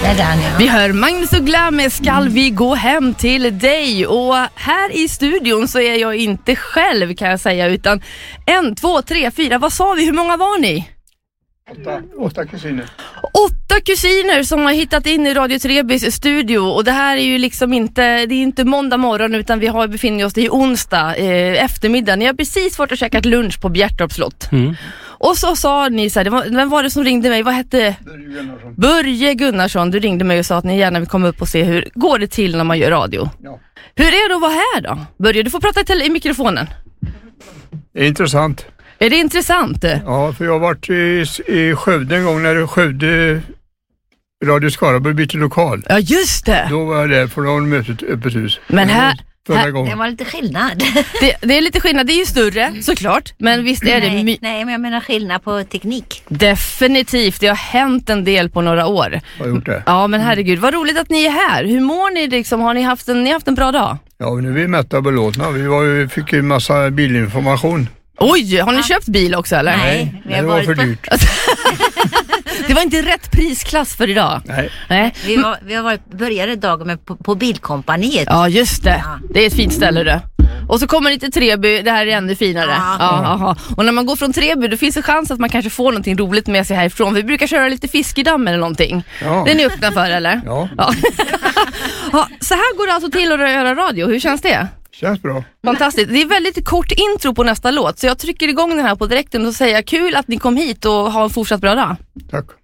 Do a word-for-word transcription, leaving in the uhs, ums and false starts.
Det är den, ja. Vi hör Magnus Uggla med Skall vi gå hem till dig. Och här i studion så är jag inte själv, kan jag säga, utan en, två, tre, fyra, vad sa vi? Hur många var ni? Åtta, åtta kusiner. Åtta kusiner som har hittat in i Radio Trebys studio. Och det här är ju liksom inte, det är inte måndag morgon, utan vi har befinner oss i onsdag eh, eftermiddag. Ni har precis varit och käkat lunch på Bjärtorps slott. Mm. Och så sa ni så här, det var, vem var det som ringde mig? Vad hette? Börje Gunnarsson. Börje Gunnarsson. Du ringde mig och sa att ni gärna vill komma upp och se hur går det till när man gör radio. Ja. Hur är det att vara här då? Börje, du får prata till i mikrofonen. Det är intressant. Är det intressant? Ja, för jag har varit i, i Skövde en gång när Skövde Radio Skaraborg bytte lokal. Ja, just det. Då var jag där för någon mötet öppet hus. Men här... Förra här gången. Det var lite skillnad. Det, det är lite skillnad, det är ju större såklart. Men visst är det... Nej, My- nej, men jag menar skillnad på teknik. Definitivt, det har hänt en del på några år. Har gjort det. Ja, men herregud, vad roligt att ni är här. Hur mår ni liksom? Har ni haft en, ni haft en bra dag? Ja, nu är vi mätta och belåtna. Vi var ju, fick ju en massa bilinformation. Oj, har ni köpt bil också eller? Nej, vi har det var varit för på- dyrt. Det var inte rätt prisklass för idag. Nej. Nej. Vi, var, vi har varit, började dagen med på, på Bilkompaniet. Ja, just det. Ja. Det är ett fint ställe det. Och så kommer ni till Treby, det här är ännu finare. Ja. Ja, aha. Och när man går från Treby, då finns det chans att man kanske får någonting roligt med sig härifrån. Vi brukar köra lite fiskedamm eller någonting. Ja. Det är ni öppna för, eller? Ja. Ja. Ja, så här går det alltså till att göra radio. Hur känns det? Känns bra. Fantastiskt. Det är väldigt kort intro på nästa låt. Så jag trycker igång den här på direkten och säger kul att ni kom hit och ha en fortsatt bra dag. Tack.